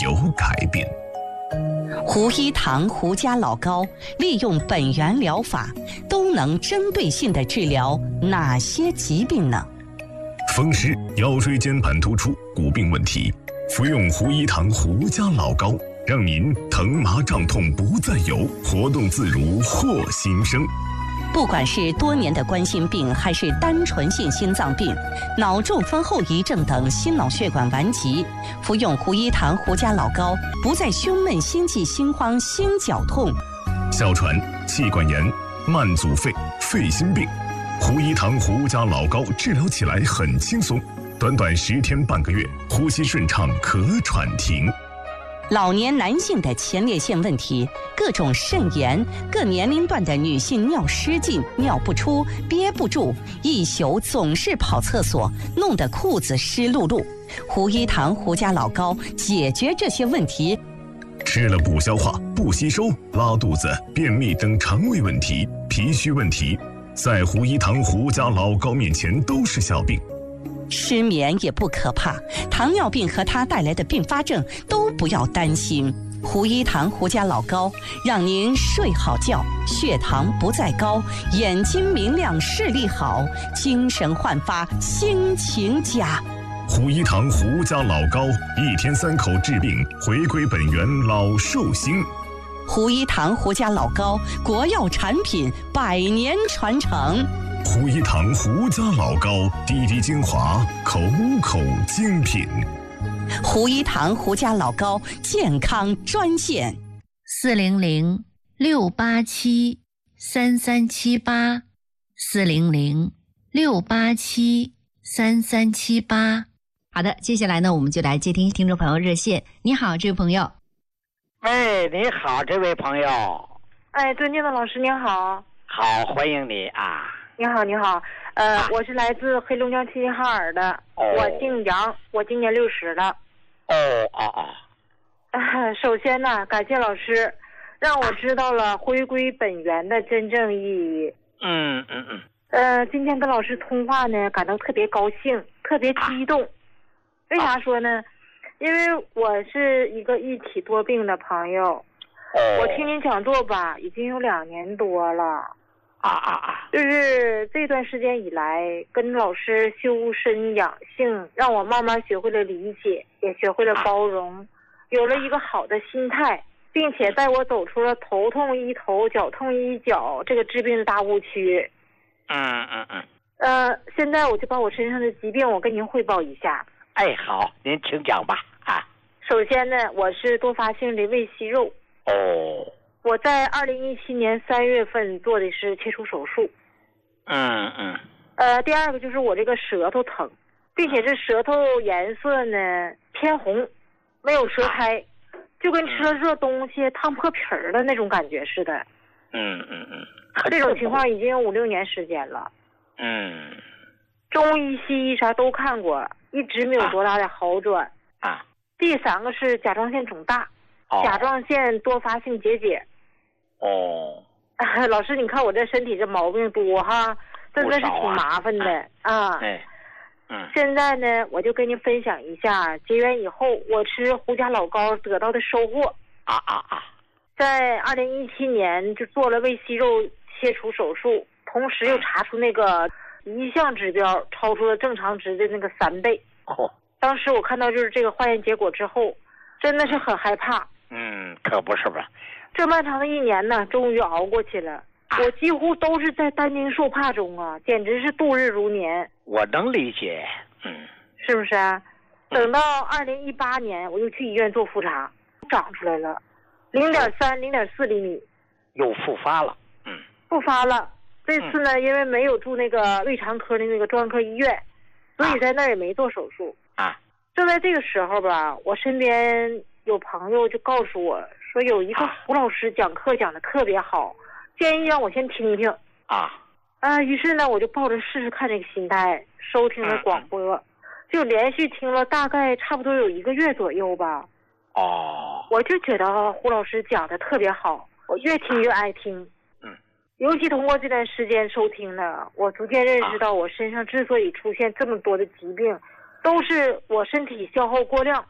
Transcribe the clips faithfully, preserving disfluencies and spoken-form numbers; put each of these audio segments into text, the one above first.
有改变。 胡一堂胡家老膏利用本源疗法，都能针对性地治疗哪些疾病呢？ 风湿、腰椎间盘突出、骨病问题，服用胡一堂胡家老膏，让您疼麻胀痛不再有，活动自如获新生。 不管是多年的冠心病，还是单纯性心脏病、脑中风后遗症等心脑血管顽疾，服用胡一堂胡家老膏，不再胸闷、心悸、心慌、心绞痛。 哮喘、气管炎、慢阻肺、肺心病，胡一堂胡家老膏治疗起来很轻松，短短十天半个月，呼吸顺畅，咳喘停。 老年男性的前列腺问题，各种肾炎，各年龄段的女性尿失禁、尿不出、憋不住，一宿总是跑厕所，弄得裤子湿漉漉。胡一堂胡家老膏解决这些问题。 吃了不消化、不吸收、拉肚子、便秘等肠胃问题、脾虚问题，在胡一堂胡家老膏面前都是小病。 失眠也不可怕，糖尿病和它带来的并发症都不要担心。胡一堂胡家老膏让您睡好觉，血糖不再高，眼睛明亮，视力好，精神焕发，心情佳。 胡一堂胡家老膏，一天三口治病，回归本源，老寿星。 胡一堂胡家老膏，国药产品，百年传承。 胡一堂胡家老膏，滴滴精华，口口精品。 胡一堂胡家老膏健康专线： 四零零六八七三三七八，四零零六八七三三七八。 好的，接下来呢，我们就来接听听众朋友热线。你好，这位朋友。 哎，你好，这位朋友。 哎，尊敬的老师您好。 好，欢迎你啊。 你好，你好，呃， 啊、 我是来自黑龙江齐齐哈尔的， 哦、 我姓杨，我今年六十了。 哦哦哦。 呃，首先呢，感谢老师，让我知道了回归本源的真正意义。 嗯嗯嗯。 呃，今天跟老师通话呢，感到特别高兴，特别激动。啊、为啥说呢？因为我是一个一体多病的朋友， 哦、 我听您讲座吧，已经有两年多了。 啊啊啊！ 就是这段时间以来，跟老师修身养性，让我慢慢学会了理解，也学会了包容，啊、有了一个好的心态，并且带我走出了头痛医头、脚痛医脚这个治病的大误区。 嗯嗯嗯。 呃，现在我就把我身上的疾病，我跟您汇报一下。 哎，好，您请讲吧。啊。 首先呢，我是多发性的胃息肉。 哦。 我在二零一七年三月份做的是切除手术。 嗯嗯。 呃，第二个就是我这个舌头疼，并且这舌头颜色呢偏红，没有舌苔，啊、就跟吃了热东西烫破皮儿的那种感觉似的。 嗯嗯嗯。 这种情况已经有五六年时间了。 嗯。 中医西医啥都看过，一直没有多大的好转。 啊。 第三个是甲状腺肿大， 哦、 甲状腺多发性结节。 哦、 啊，老师，你看我这身体这毛病多哈，真的是挺麻烦的啊。 哎，嗯。 现在呢，我就跟您分享一下结缘以后我吃胡家老膏得到的收获。 啊啊啊！ 在二零一七年就做了胃息肉切除手术，同时又查出那个一项指标超出了正常值的那个三倍。 哦。 当时我看到就是这个化验结果之后，真的是很害怕。 嗯，可不是吧？ 这漫长的一年呢，终于熬过去了。我几乎都是在担惊受怕中啊，简直是度日如年。 我能理解，嗯， 是不是啊？等到二零一八年，我又去医院做复查，长出来了，零点三、零点四厘米， 又复发了，嗯， 复发了。这次呢，因为没有住那个胃肠科的那个专科医院，所以在那儿也没做手术啊。 正在这个时候吧，我身边有朋友就告诉我说，有一个胡老师讲课讲的特别好，建议让我先听听啊。 啊，于是呢，我就抱着试试看这个心态，收听了广播，嗯、就连续听了大概差不多有一个月左右吧。 哦， 我就觉得胡老师讲的特别好，我越听越爱听。 嗯， 尤其通过这段时间收听呢，我逐渐认识到我身上之所以出现这么多的疾病，都是我身体消耗过量，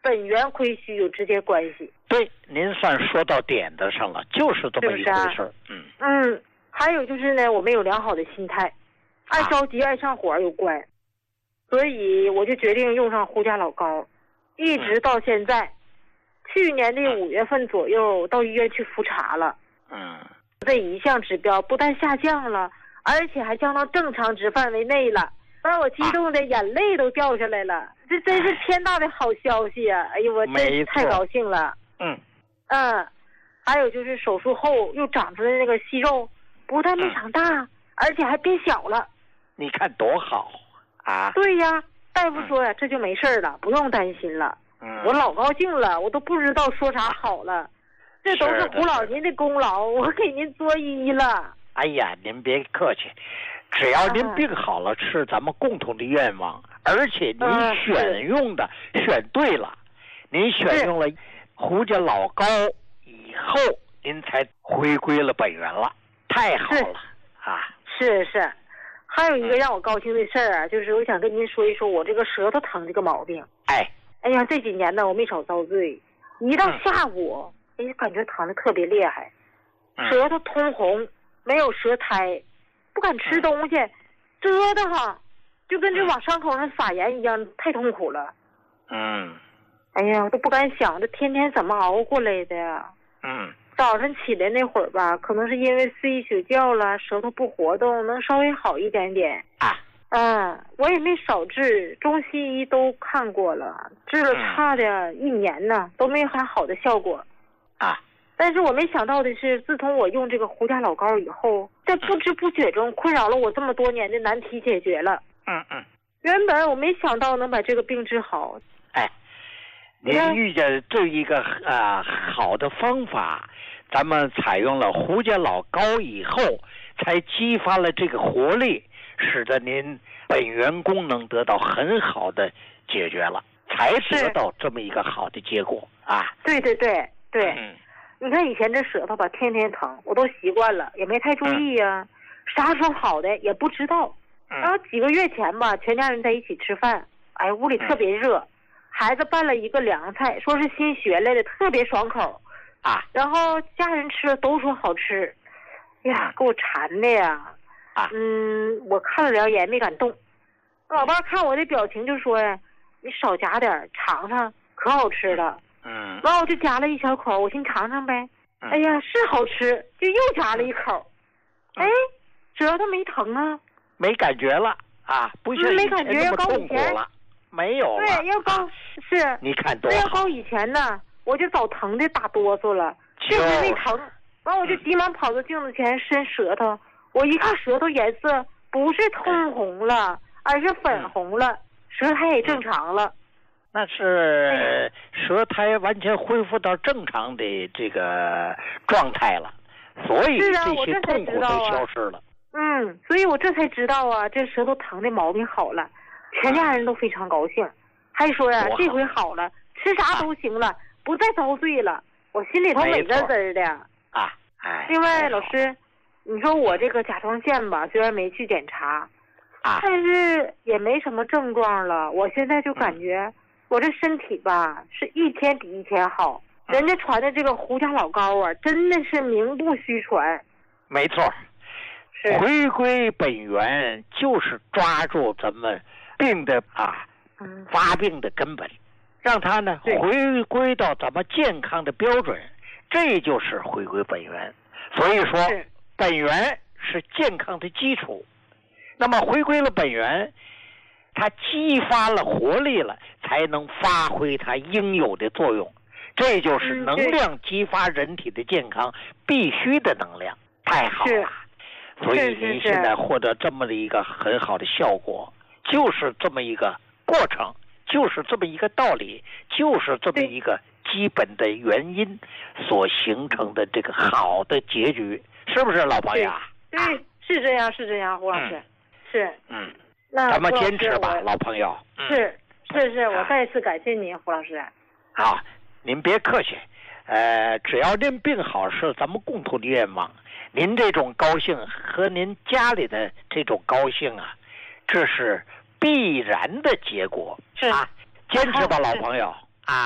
本源亏虚有直接关系。 对，您算说到点子上了，就是这么一回事儿。啊、嗯嗯，还有就是呢，我没有良好的心态，爱着急、爱上火有关，所以我就决定用上胡家老膏，一直到现在。嗯、去年的五月份左右到医院去复查了。 嗯， 这一项指标不但下降了，而且还降到正常值范围内了。把我激动的眼泪都掉下来了，啊、这真是天大的好消息啊！哎呦，我真太高兴了。 嗯嗯，还有就是手术后又长出来那个息肉，不但没长大，嗯、而且还变小了。 你看多好啊！ 对呀，大夫说呀，这就没事了，不用担心了。 嗯， 我老高兴了，我都不知道说啥好了。这都是胡老您的功劳，我给您作揖了。 哎呀，您别客气。只要您病好了，是咱们共同的愿望，而且您选用的、嗯、选对了，您选用了胡家老膏以后，您才回归了本源了，太好了啊！ 是是，还有一个让我高兴的事儿啊，就是我想跟您说一说我这个舌头疼这个毛病。 哎， 哎呀，这几年呢，我没少遭罪，一到下午，哎、嗯，感觉疼得特别厉害，舌头通红，没有舌苔。不敢吃东西，折腾哈，就跟这往伤口上撒盐一样，太痛苦了。 嗯， 哎呀，我都不敢想，这天天怎么熬过来的呀？ 嗯， 早晨起来那会儿吧，可能是因为睡一宿觉了，舌头不活动，能稍微好一点点。 啊， 嗯，我也没少治，中西医都看过了，治了差的一年呢，都没啥好的效果。 啊。 但是我没想到的是，自从我用这个胡家老膏以后，在不知不觉中困扰了我这么多年的难题解决了。 嗯嗯。 原本我没想到能把这个病治好。 哎，您遇见这一个啊、呃、好的方法，咱们采用了胡家老膏以后，才激发了这个活力，使得您本源功能得到很好的解决了，才得到这么一个好的结果啊。 对对对对。 嗯。 你看以前这舌头吧，天天疼，我都习惯了，也没太注意呀、啊。嗯、啥时候好的也不知道。然后几个月前吧，全家人在一起吃饭，哎，屋里特别热，嗯、孩子拌了一个凉菜，说是新学来的，特别爽口。 啊。 然后家人吃了都说好吃，呀，给我馋的呀。 啊。 嗯，我看了两眼没敢动。老伴看我的表情就说呀：“你少夹点，尝尝，可好吃了。” 嗯， 完我就夹了一小口，我先尝尝呗。嗯、哎呀，是好吃，就又夹了一口。嗯、哎，舌头没疼啊， 没感觉了啊，不像没感觉要高以前了，没有了。 对，要高、啊、是。 你看多好。 要高以前呢，我就早疼的打哆嗦了，这回没疼。完我就急忙跑到镜子前伸舌头，嗯、我一看舌头颜色不是通红了，而是粉红了，嗯、舌苔也正常了。 那是舌苔完全恢复到正常的这个状态了，所以这些痛苦都消失了。 啊、嗯，所以我这才知道啊，这舌头疼的毛病好了，全家人都非常高兴，还说呀、啊，这回好了，吃啥都行了，啊、不再遭罪了。我心里头美滋滋的啊。哎。 另外，老师，你说我这个甲状腺吧，虽然没去检查， 啊， 但是也没什么症状了。我现在就感觉。嗯我这身体吧，是一天比一天好。人家传的这个胡家老膏啊，真的是名不虚传。 没错， 是回归本源，就是抓住咱们病的啊， 嗯、 发病的根本，让它呢回归到咱们健康的标准，这就是回归本源。所以说，本源是健康的基础。那么回归了本源。它激发了活力了，才能发挥它应有的作用，这就是能量激发人体的健康必须的能量，太好了。所以您现在获得这么的一个很好的效果，就是这么一个过程，就是这么一个道理，就是这么一个基本的原因所形成的这个好的结局，是不是老朋友？ 对，对，是这样，是这样，胡老师， 嗯、 是， 嗯。 那咱们坚持吧，老朋友。 是是是，我再次感谢您，胡老师。 好，您别客气。呃，只要您病好是咱们共同的愿望。您这种高兴和您家里的这种高兴啊，这是必然的结果。 是啊，坚持吧，老朋友啊。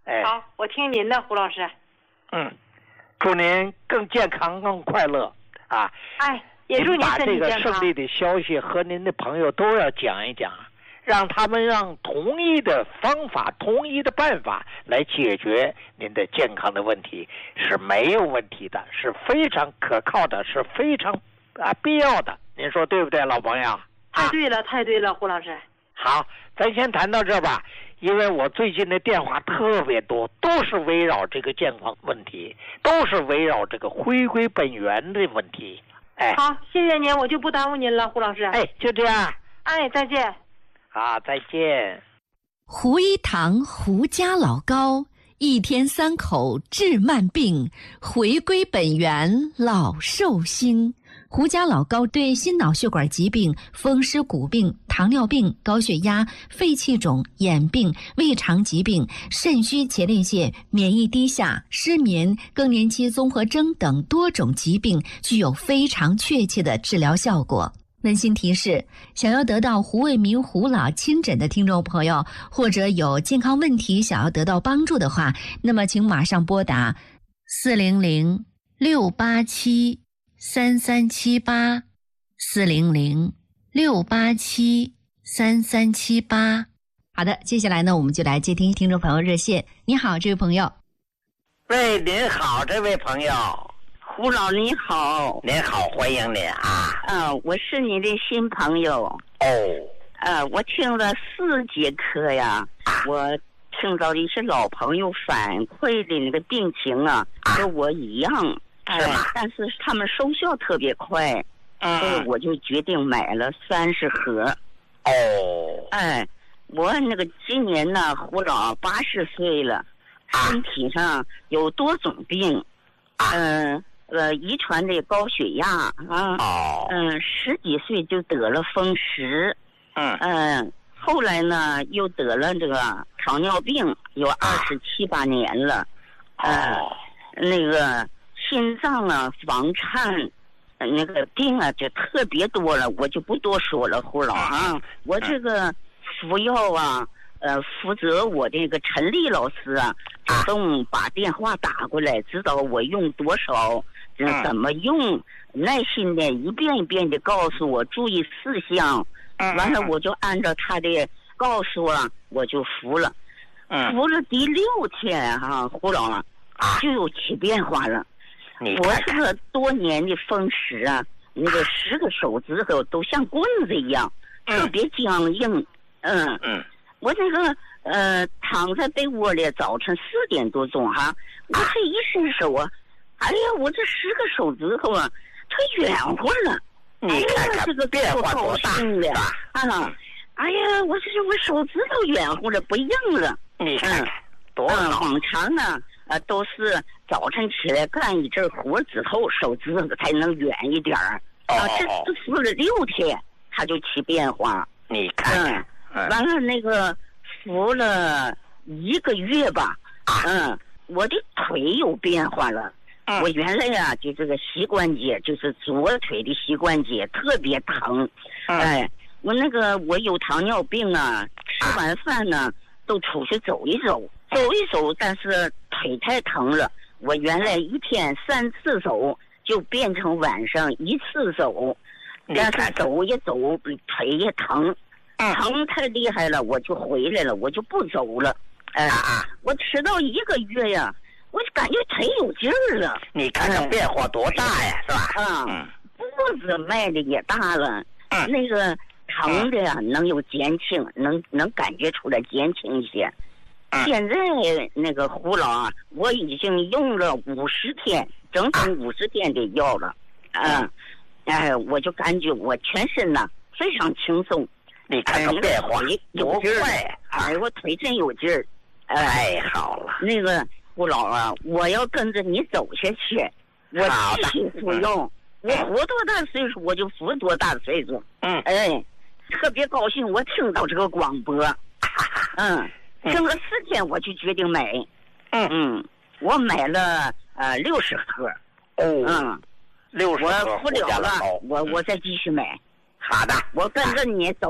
哎， 好，我听您的，胡老师。 嗯，祝您更健康、更快乐啊！ 哎，也祝您把这个身体健康。 胜利的消息和您的朋友都要讲一讲，让他们让同一的方法、同一的办法来解决您的健康的问题是没有问题的，是非常可靠的，是非常啊必要的。您说对不对，老朋友？ 太对了，太对了，胡老师。 好，咱先谈到这吧，因为我最近的电话特别多，都是围绕这个健康问题，都是围绕这个回归本源的问题。哎， 好，谢谢您，我就不耽误您了，胡老师。 哎，就这样。 哎，再见。 好，再见。 胡一堂胡家老高，一天三口治慢病，回归本源老寿星。胡家老高对心脑血管疾病、风湿骨病、糖尿病、高血压、肺气肿、眼病、胃肠疾病、肾虚前列腺、免疫低下、失眠、更年期综合征等多种疾病具有非常确切的治疗效果。温馨提示：想要得到胡卫民胡老亲诊的听众朋友，或者有健康问题想要得到帮助的话，那么请马上拨打四零零六八七三三七八四零零六八七三三七八。 好的，接下来呢，我们就来接听听众朋友热线。你好，这位朋友。 喂，您好，这位朋友。 胡老你好。 您好，欢迎您啊。 啊，我是你的新朋友。 哦。 呃，我听了四节课呀，我听到一些老朋友反馈的那个病情啊，跟我一样。 是吗？ 呃、但是他们收效特别快， 嗯， 所以我就决定买了三十盒。 哦， 哎，我那个今年呢，胡老八十岁了，身体上有多种病，嗯、呃，呃，遗传的高血压啊， 哦， 嗯，十几岁就得了风湿， 嗯嗯、呃，后来呢又得了这个糖尿病，有二十七八年了，呃， 哦， 那个。心脏啊，房颤，那个病啊就特别多了，我就不多说了，胡老啊，我这个服药啊，呃，负责我这个陈丽老师啊，主动把电话打过来，知道我用多少，嗯，怎么用，耐心的一遍一遍的告诉我注意事项，完了我就按照他的告诉啊，我就服了，服了第六天哈、啊，胡老啊，就有起变化了。我这个多年的风湿啊，那个十个手指头都像棍子一样， 嗯、 特别僵硬。嗯嗯， 我这个呃躺在被窝里，早晨四点多钟哈、啊，我这一伸手啊，哎呀，我这十个手指头啊，它圆乎了。 你看看、哎、 这个变化多大了啊！哎呀，我这我手指头圆乎了，不硬了。 你看看、嗯、多嗯，往常呢。呃，都是早晨起来干一阵活之后，手指头才能圆一点儿。 哦、 啊，这这服了六天，它就起变化。 你看看， 嗯，完了那个服了一个月吧，嗯，我的腿有变化了。 嗯、 我原来呀、啊，就这个膝关节，就是左腿的膝关节特别疼。 嗯、 哎，我那个我有糖尿病啊，吃完饭呢都出去走一走。走一走，但是腿太疼了。我原来一天三次走，就变成晚上一次走。但是走也走，腿也疼，疼太厉害了，我就回来了，我就不走了。哎、呃，我吃到一个月呀，我就感觉腿有劲儿了。 你看看变化多大呀，是吧？ 啊、嗯，步子迈的也大了， 嗯、 那个疼的呀，能有减轻，能能感觉出来减轻一些。现在那个胡老啊，我已经用了五十天，整整五十天的药了，嗯，哎，我就感觉我全身呐非常轻松。 你看看变化有劲儿，哎，我腿真有劲儿。 哎，好了， 那个胡老啊，我要跟着你走下去，我继续服用，我活多大岁数我就服多大岁数。 嗯， 哎，特别高兴，我听到这个广播，嗯。听了四天，我就决定买。 嗯嗯，我买了呃六十盒。 哦， 嗯， 六十盒。 我服了了，我我再继续买。 好的， 我跟着你走。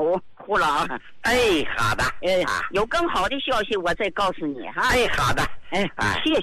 胡老。 哎，好的， 哎，有更好的消息我再告诉你哈。 哎，好的， 哎， 哎谢谢。